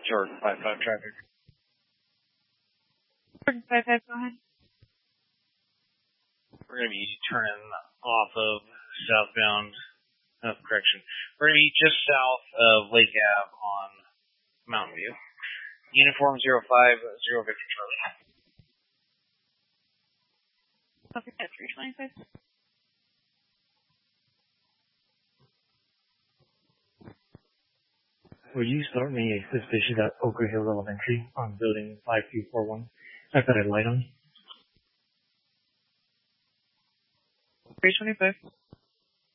Jordan 5-5 traffic. Jordan 5-5, go ahead. We're going to be turning off of southbound, we're going to be just south of Lake Ave on Mountain View. Uniform 050 Victor Charlie. Okay, at 325. Would you start me a suspicion at Oak Hill Elementary on building 5241? I've got a light on. 325.